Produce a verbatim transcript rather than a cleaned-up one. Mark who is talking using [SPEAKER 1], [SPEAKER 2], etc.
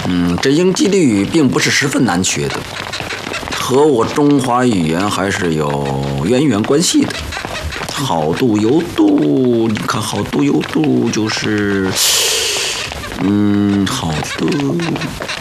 [SPEAKER 1] 嗯，这应激励语并不是十分难学的，和我中华语言还是有渊源关系的。好度有度，你看好度有度就是，嗯，好度。